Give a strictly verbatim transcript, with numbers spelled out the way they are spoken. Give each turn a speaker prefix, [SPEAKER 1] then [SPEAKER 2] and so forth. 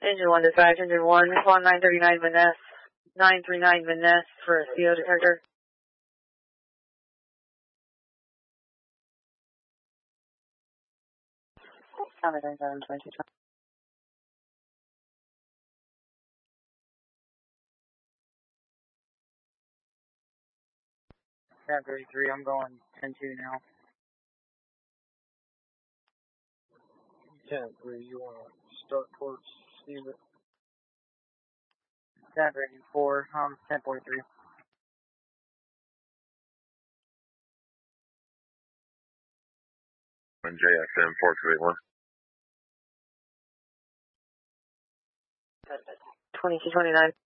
[SPEAKER 1] Engine one dispatch, engine one, respond nine thirty-nine Vanessa, nine three nine Vanessa for a C O detector. Counter thirty-seven twenty-two. ten thirty-three, I'm going ten two now.
[SPEAKER 2] ten three, you want to start towards Steve?
[SPEAKER 1] ten thirty-four, um, ten forty-three.
[SPEAKER 3] J X M four two eight one.
[SPEAKER 1] twenty-two twenty-nine.